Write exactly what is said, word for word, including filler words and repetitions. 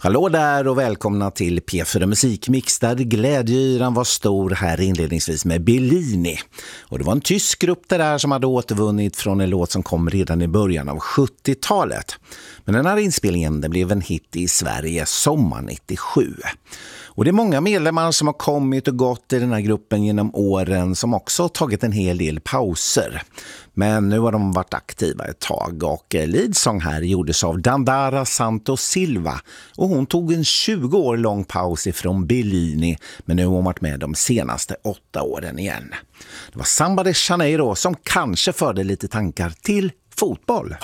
Hallå där och välkomna till P fyra Musikmix där glädjeyran var stor här inledningsvis med Bellini. Och det var en tysk grupp där som hade återvunnit från en låt som kom redan i början av sjuttiotalet. Men den här inspelningen den blev en hit i Sverige sommar nittiosju. Och det är många medlemmar som har kommit och gått i den här gruppen genom åren som också har tagit en hel del pauser. Men nu har de varit aktiva ett tag och leadsång här gjordes av Dandara Santos Silva. Och hon tog en tjugo år lång paus ifrån Bellini men nu har hon varit med de senaste åtta åren igen. Det var Samba de Janeiro som kanske förde lite tankar till fotboll.